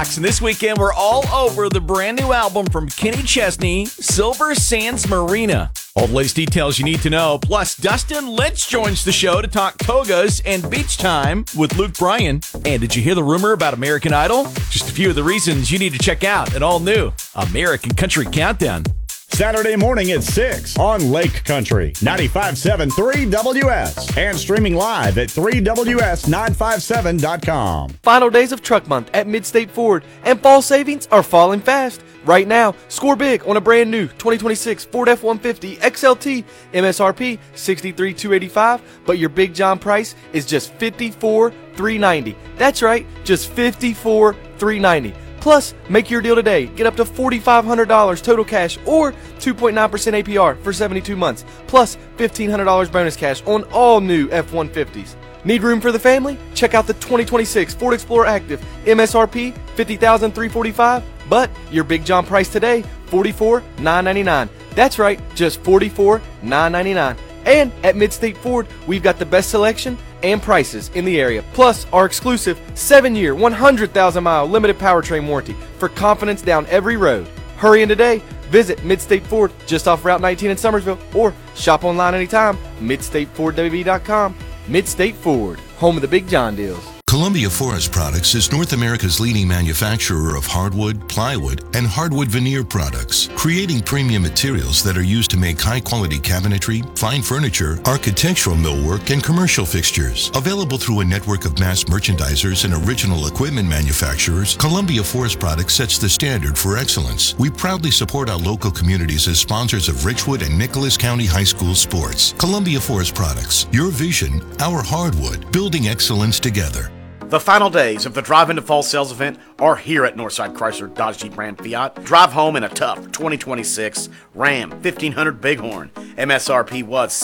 And this weekend, we're all over the brand new album from Kenny Chesney, Silver Sands Marina. All the latest details you need to know. Plus, Dustin Lynch joins the show to talk togas and beach time with Luke Bryan. And did you hear the rumor about American Idol? Just a few of the reasons you need to check out an all-new American Country Countdown. Saturday morning at 6 on Lake Country, 95.7 3WS, and streaming live at 3WS957.com. Final days of Truck Month at Mid-State Ford, and fall savings are falling fast. Right now, score big on a brand new 2026 Ford F-150 XLT, MSRP $63,285, but your Big John price is just $54,390. That's right, just $54,390. Plus, make your deal today. Get up to $4,500 total cash or 2.9% APR for 72 months, plus $1,500 bonus cash on all new F-150s. Need room for the family? Check out the 2026 Ford Explorer Active, MSRP $50,345, but your Big John price today, $44,999. That's right, just $44,999. And at Mid-State Ford, we've got the best selection and prices in the area, plus our exclusive 7-year, 100,000-mile limited powertrain warranty for confidence down every road. Hurry in today. Visit Mid-State Ford just off Route 19 in Summersville, or shop online anytime, midstatefordwb.com. Mid-State Ford, home of the Big John deals. Columbia Forest Products is North America's leading manufacturer of hardwood, plywood, and hardwood veneer products, creating premium materials that are used to make high-quality cabinetry, fine furniture, architectural millwork, and commercial fixtures. Available through a network of mass merchandisers and original equipment manufacturers, Columbia Forest Products sets the standard for excellence. We proudly support our local communities as sponsors of Richwood and Nicholas County High School sports. Columbia Forest Products, your vision, our hardwood, building excellence together. The final days of the Drive into Fall sales event are here at Northside Chrysler Dodge Jeep Ram Fiat. Drive home in a tough 2026 Ram 1500 Bighorn. MSRP was